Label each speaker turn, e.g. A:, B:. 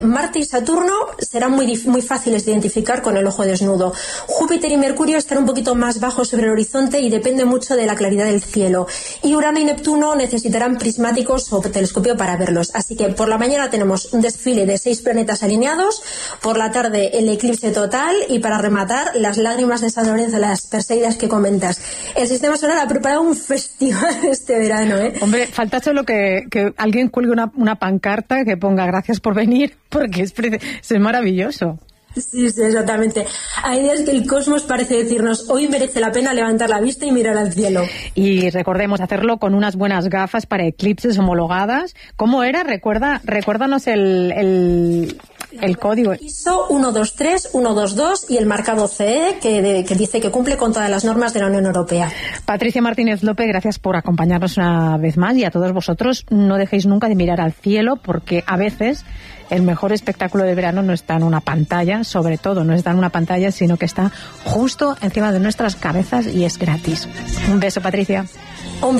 A: Marte y Saturno serán muy fáciles de identificar con el ojo desnudo. Júpiter y Mercurio estarán un poquito más bajos sobre el horizonte y depende mucho de la claridad del cielo. Y Urano y Neptuno necesitarán prismáticos o telescopio para verlos. Así que por la mañana tenemos un desfile de 6 planetas alineados, por la tarde el eclipse total y para rematar las lágrimas de San Lorenzo, las Perseidas que comentas. El Sistema Solar ha preparado un festival este verano, ¿eh?
B: Hombre, falta solo que alguien cuelgue una pancarta que ponga gracias por venir, porque es maravilloso.
A: Sí, exactamente. Hay días que el cosmos parece decirnos, hoy merece la pena levantar la vista y mirar al cielo.
B: Y recordemos hacerlo con unas buenas gafas para eclipses homologadas. ¿Cómo era? Recuérdanos el código.
A: ISO 123122 y el marcado CE que dice que cumple con todas las normas de la Unión Europea.
B: Patricia Martínez López, gracias por acompañarnos una vez más, y a todos vosotros no dejéis nunca de mirar al cielo, porque a veces el mejor espectáculo de verano no está en una pantalla, sobre todo no está en una pantalla, sino que está justo encima de nuestras cabezas y es gratis. Un beso, Patricia.
A: Un beso.